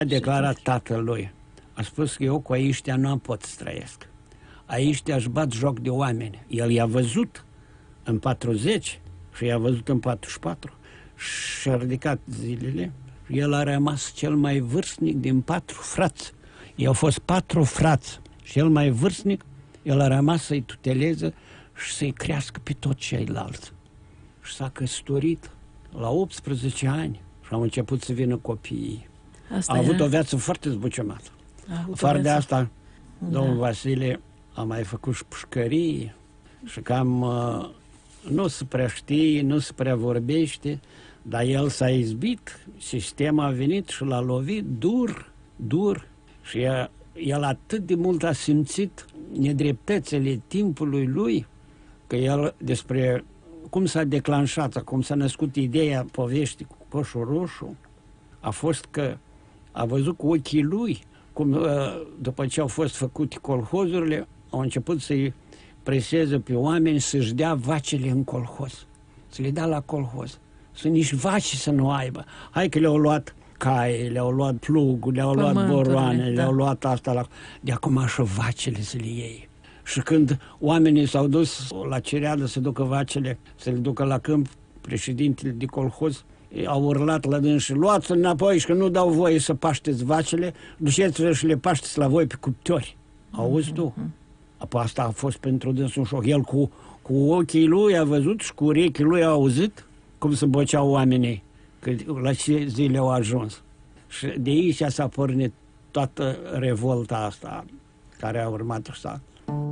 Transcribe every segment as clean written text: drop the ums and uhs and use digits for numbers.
A declarat tatălui. A spus că eu cu aiștia nu am pot să trăiesc. Aiștia își bat joc de oameni. El i-a văzut în 40 și i-a văzut în 44 și-a ridicat zilele. El a rămas cel mai vârstnic din 4 frați. Ei au fost 4 frați. Și cel mai vârstnic, el a rămas să-i tuteleze și să-i crească pe tot ceilalți. Și s-a căsătorit la 18 ani și au început să vină copiii. A avut o viață foarte zbuciumată. Afară de asta, domnul Vasile a mai făcut și pușcării și cam nu se prea știe, nu se prea vorbește, dar el s-a izbit, sistemul a venit și l-a lovit dur și el atât de mult a simțit nedreptățile timpului lui, că el despre cum s-a declanșat, cum s-a născut ideea poveștii cu Coșul Roșu, a fost că a văzut cu ochii lui cum după ce au fost făcute colhozurile, au început să-i preseze pe oameni să-și dea vacile în colhoz, să le dea la colhoz, să nici vaci să nu aibă. Hai că le-au luat caie, le-au luat plugul, le-au luat boroane, le-au luat asta, de acum și vacile să le iei. Și când oamenii s-au dus la cereală să ducă vacile, să le ducă la câmp, președintele de colhoz au urlat la dâns și luați-l înapoi și că nu dau voie să pașteți vacile, duceți-vă și le pașteți la voi pe cuptori. Auzi tu? Apoi asta a fost pentru dânsul un șoc. El cu ochii lui a văzut și cu urechii lui a auzit cum se boceau oamenii, că la ce zile au ajuns. Și de aici s-a pornit toată revolta asta care a urmat asta.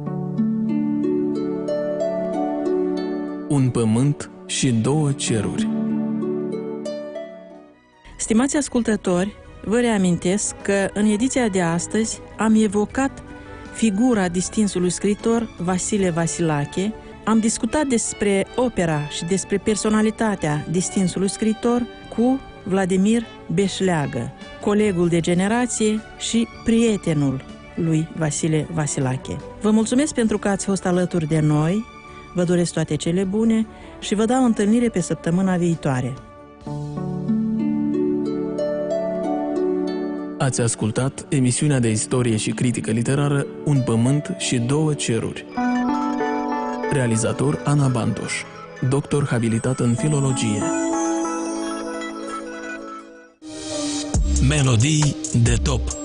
Un pământ și 2 ceruri. Stimați ascultători, vă reamintesc că în ediția de astăzi am evocat figura distinsului scriitor Vasile Vasilache, am discutat despre opera și despre personalitatea distinsului scriitor cu Vladimir Beșleagă, colegul de generație și prietenul lui Vasile Vasilache. Vă mulțumesc pentru că ați fost alături de noi, vă doresc toate cele bune și vă dau întâlnire pe săptămâna viitoare. Ați ascultat emisiunea de istorie și critică literară Un pământ și 2 ceruri. Realizator Ana Bantoș, doctor habilitat în filologie. Melodii de top.